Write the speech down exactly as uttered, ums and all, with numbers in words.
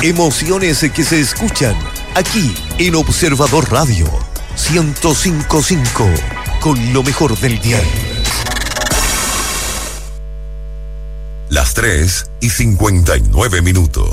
Emociones que se escuchan aquí en Observador Radio ciento cinco punto cinco, con lo mejor del diario. Las tres y cincuenta y nueve minutos.